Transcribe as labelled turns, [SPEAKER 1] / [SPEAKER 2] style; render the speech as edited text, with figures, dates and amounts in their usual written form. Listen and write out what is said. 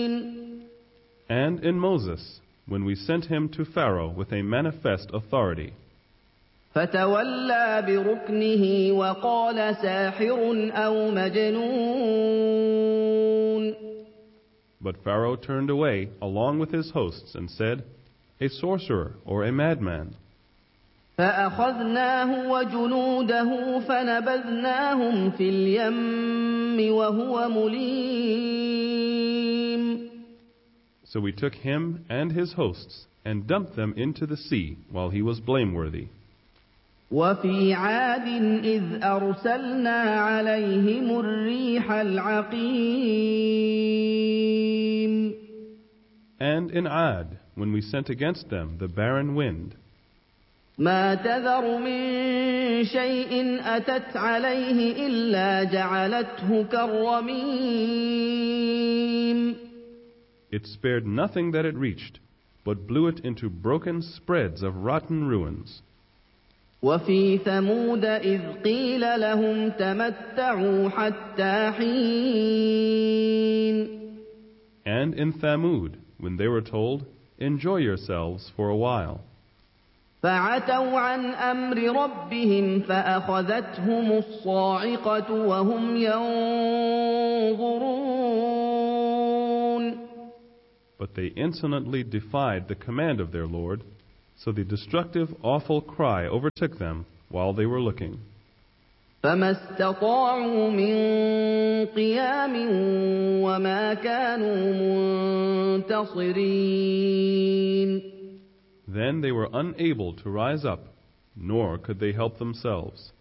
[SPEAKER 1] And in Moses, when we sent him to Pharaoh with a manifest authority.
[SPEAKER 2] فَتَوَلَّى بِرُكْنِهِ وَقَالَ سَاحِرٌ أَوْ مَجْنُونٌ.
[SPEAKER 1] But Pharaoh turned away along with his hosts and said, a sorcerer or a madman.
[SPEAKER 2] فَأَخَذْنَاهُ وَجُنُودَهُ فَنَبَذْنَاهُمْ فِي الْيَمِّ وَهُوَ مُلِيمٌ.
[SPEAKER 1] So we took him and his hosts and dumped them into the sea while he was blameworthy.
[SPEAKER 2] وَفِي عَادٍ إِذْ أَرْسَلْنَا عَلَيْهِمُ الرِّيحَ الْعَقِيمَ.
[SPEAKER 1] And in Ad, when we sent against them the barren wind.
[SPEAKER 2] مَا تَذَرُ مِن شَيْءٍ أَتَتْ عَلَيْهِ إِلَّا جَعَلَتْهُ كَالرَّمِيمِ.
[SPEAKER 1] It spared nothing that it reached, but blew it into broken spreads of rotten ruins.
[SPEAKER 2] وَفِي ثَمُودَ إِذْ قِيلَ لَهُمْ تَمَتَّعُوا حَتَّىٰ حِينٍ.
[SPEAKER 1] And in Thamud, when they were told, enjoy yourselves for a while.
[SPEAKER 2] فَعَتَوْا عَنْ أَمْرِ رَبِّهِمْ فَأَخَذَتْهُمُ الصَّاعِقَةُ وَهُمْ يَنظُرُونَ.
[SPEAKER 1] But they insolently defied the command of their Lord, so the destructive, awful cry overtook them while they were looking.
[SPEAKER 2] فَمَا اسْتَطَاعُوا مِن قِيَامٍ وَمَا كَانُوا مُنتَصِرِينَ.
[SPEAKER 1] Then they were unable to rise up, nor could they help themselves.